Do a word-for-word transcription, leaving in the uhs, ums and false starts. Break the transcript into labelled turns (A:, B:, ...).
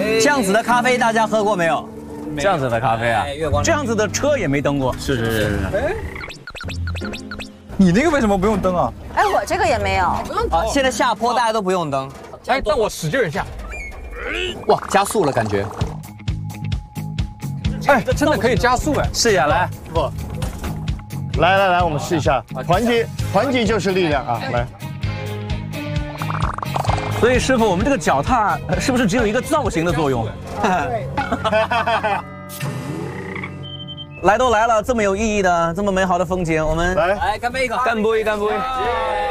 A: 这样子的咖啡大家喝过没有？
B: 这样子的咖啡啊，
A: 这样子的车也没蹬过。
B: 是是是是。
C: 你那个为什么不用蹬啊？
D: 哎，我这个也没有。
A: 啊，现在下坡大家都不用蹬。
B: 哎，但我使劲一下，
A: 哇，加速了感觉。
B: 哎，真的可以加速哎！
A: 试一下来。
E: 不。来来来，我们试一下，团结团结就是力量啊！来。
A: 所以师傅，我们这个脚踏是不是只有一个造型的作用？来都来了，这么有意义的，这么美好的风景，我们
E: 来
A: 来干杯一个，干杯干杯！